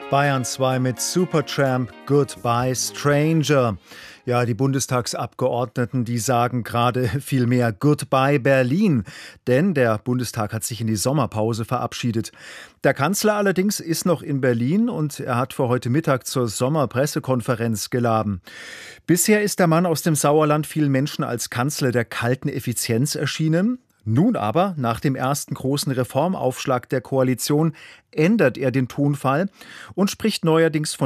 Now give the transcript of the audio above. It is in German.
Bayern 2 mit Supertramp, Goodbye Stranger. Ja, die Bundestagsabgeordneten, die sagen gerade viel mehr Goodbye Berlin, denn der Bundestag hat sich in die Sommerpause verabschiedet. Der Kanzler allerdings ist noch in Berlin und er hat für heute Mittag zur Sommerpressekonferenz geladen. Bisher ist der Mann aus dem Sauerland vielen Menschen als Kanzler der kalten Effizienz erschienen. Nun aber, nach dem ersten großen Reformaufschlag der Koalition, ändert er den Tonfall und spricht neuerdings von